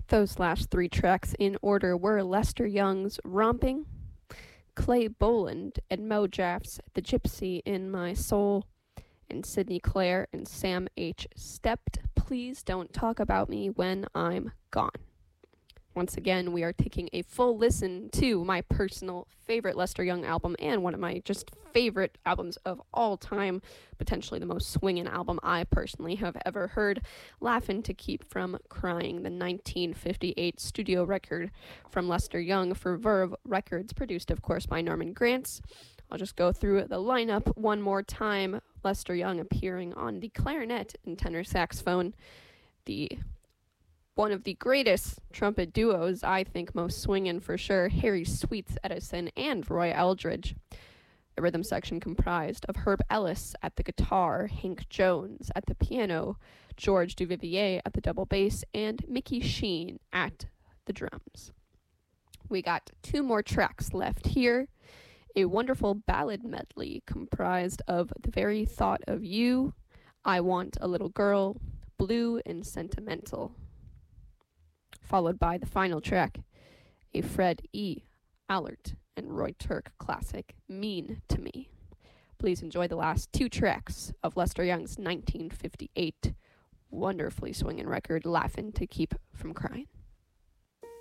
Those last three tracks in order were Lester Young's Romping, Clay Boland and Mo Jaff's The Gypsy in My Soul, and Sidney Clare and Sam H. Stepped Please Don't Talk About Me When I'm Gone. Once again, we are taking a full listen to my personal favorite Lester Young album and one of my just favorite albums of all time, potentially the most swinging album I personally have ever heard, Laughin' to Keep From Crying, the 1958 studio record from Lester Young for Verve Records, produced, of course, by Norman Granz. I'll just go through the lineup one more time. Lester Young appearing on the clarinet and tenor saxophone, one of the greatest trumpet duos, I think, most swinging for sure, Harry Sweets Edison and Roy Eldridge. The rhythm section comprised of Herb Ellis at the guitar, Hank Jones at the piano, George Duvivier at the double bass, and Mickey Sheen at the drums. We got two more tracks left here. A wonderful ballad medley comprised of The Very Thought of You, I Want a Little Girl, Blue and Sentimental, followed by the final track, a Fred E. Allert and Roy Turk classic, Mean to Me. Please enjoy the last two tracks of Lester Young's 1958 wonderfully swinging record, Laughin' to Keep From Crying.